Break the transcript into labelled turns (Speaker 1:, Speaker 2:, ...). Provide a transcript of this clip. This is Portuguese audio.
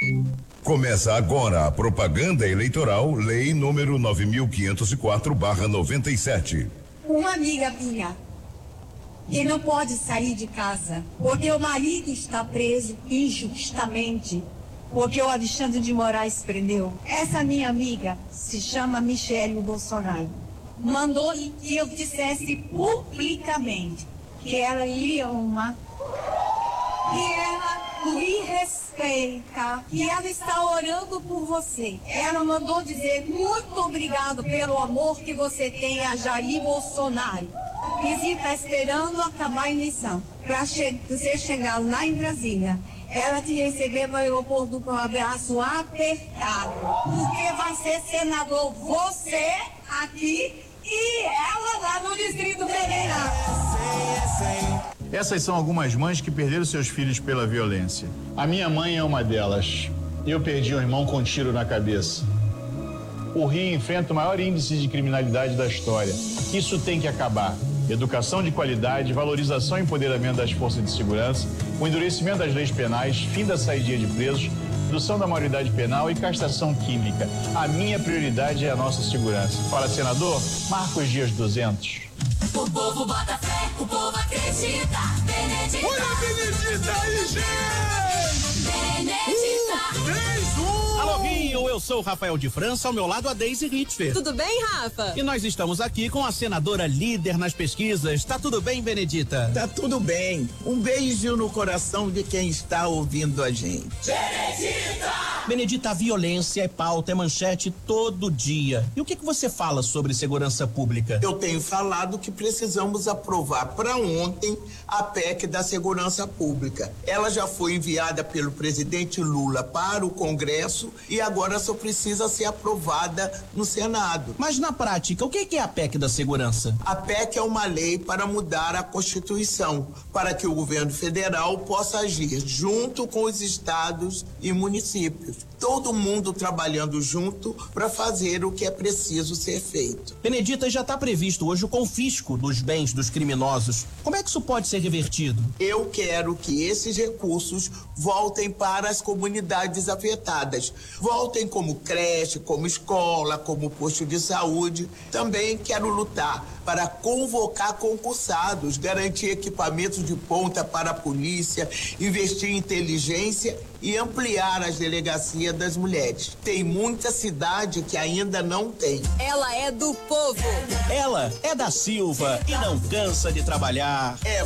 Speaker 1: Começa agora a propaganda eleitoral, lei número 9.504/97.
Speaker 2: Uma amiga minha que não pode sair de casa porque o marido está preso injustamente, porque o Alexandre de Moraes prendeu. Essa minha amiga se chama Michele Bolsonaro. Mandou que eu dissesse publicamente que ela lhe ama, que ela lhe respeita, que ela está orando por você. Ela mandou dizer muito obrigado pelo amor que você tem a Jair Bolsonaro. E está esperando acabar a eleição para você chegar lá em Brasília. Ela te receber no aeroporto com um abraço apertado, porque vai ser senador você aqui e ela lá no Distrito Federal.
Speaker 3: Essas são algumas mães que perderam seus filhos pela violência. A minha mãe é uma delas. Eu perdi um irmão com um tiro na cabeça. O Rio enfrenta o maior índice de criminalidade da história. Isso tem que acabar. Educação de qualidade, valorização e empoderamento das forças de segurança, o endurecimento das leis penais, fim da saidia de presos, redução da maioridade penal e castração química. A minha prioridade é a nossa segurança. Fala, senador, Marcos Dias 200.
Speaker 4: O povo bota fé, o povo acredita. Benedita.
Speaker 5: Olha a Benedita aí, gente!
Speaker 4: Benedita.
Speaker 5: 3, 1.
Speaker 6: Alô, Rio, eu sou o Rafael de França, ao meu lado a Deise Ritfer.
Speaker 7: Tudo bem, Rafa?
Speaker 6: E nós estamos aqui com a senadora líder nas pesquisas. Tá tudo bem, Benedita?
Speaker 8: Tá tudo bem. Um beijo no coração de quem está ouvindo a gente.
Speaker 6: Benedita, a violência é pauta, é manchete todo dia. E o que você fala sobre segurança pública?
Speaker 8: Eu tenho falado que precisamos aprovar para ontem a PEC da segurança pública. Ela já foi enviada pelo presidente Lula para o Congresso e agora só precisa ser aprovada no Senado.
Speaker 6: Mas na prática, o que é a PEC da segurança?
Speaker 8: A PEC é uma lei para mudar a Constituição, para que o governo federal possa agir junto com os estados e municípios. Todo mundo trabalhando junto para fazer o que é preciso ser feito.
Speaker 6: Benedita, já está previsto hoje o confisco dos bens dos criminosos. Como é que isso pode ser revertido?
Speaker 8: Eu quero que esses recursos voltem para as comunidades afetadas. Voltem como creche, como escola, como posto de saúde. Também quero lutar para convocar concursados, garantir equipamentos de ponta para a polícia, investir em inteligência e ampliar as delegacias das mulheres. Tem muita cidade que ainda não tem.
Speaker 7: Ela é do povo.
Speaker 6: Ela é da Silva e não cansa de trabalhar.
Speaker 8: É